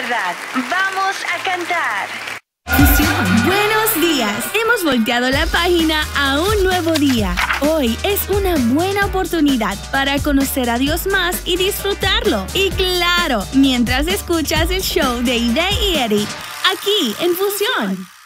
verdad. Vamos a cantar. Fusión. Buenos días. Hemos volteado la página a un nuevo día. Hoy es una buena oportunidad para conocer a Dios más y disfrutarlo. Y claro, mientras escuchas el show de Ide y Eddie, aquí en Fusión.